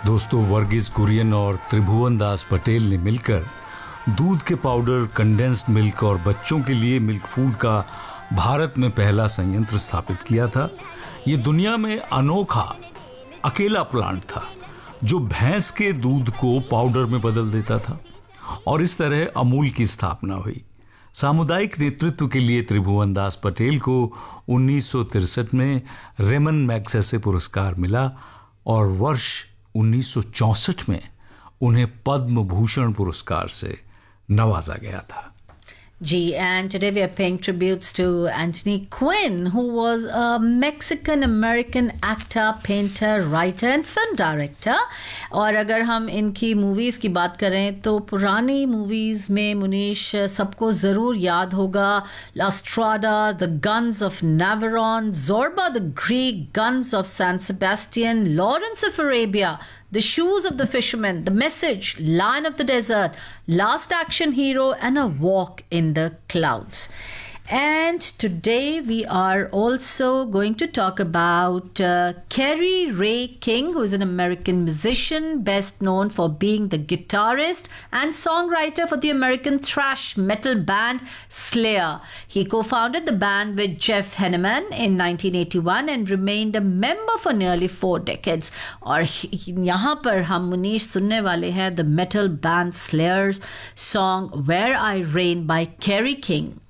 दोस्तों, वर्गीस कुरियन और त्रिभुवन दास पटेल ने मिलकर दूध के पाउडर, कंडेंस्ड मिल्क और बच्चों के लिए मिल्क फूड का भारत में पहला संयंत्र स्थापित किया था। ये दुनिया में अनोखा अकेला प्लांट था जो भैंस के दूध को पाउडर में बदल देता था और इस तरह अमूल की स्थापना हुई। सामुदायिक नेतृत्व के लिए त्रिभुवन दास पटेल को 1963 में रेमन मैग्सेसे पुरस्कार मिला और वर्ष 1964 में उन्हें पद्म भूषण पुरस्कार से नवाजा गया था। Gee, and today we are paying tributes to Anthony Quinn, who was a Mexican-American actor, painter, writer and film director. और अगर हम इनकी मूवीज़ की बात करें तो पुरानी मूवीज़ में मुनीश सबको ज़रूर याद होगा La Strada, The Guns of Navarone, Zorba the Greek, Guns of San Sebastian, Lawrence of Arabia, The Shoes of the Fisherman, The Message, Lion of the Desert, Last Action Hero, and A Walk in the Clouds. And today we are also going to talk about Kerry Ray King, who is an American musician, best known for being the guitarist and songwriter for the American thrash metal band Slayer. He co-founded the band with Jeff Henneman in 1981 and remained a member for nearly 4 decades. और यहाँ पर हम मुनीश सुनने वाले हैं the metal band Slayer's song Where I Reign by Kerry King.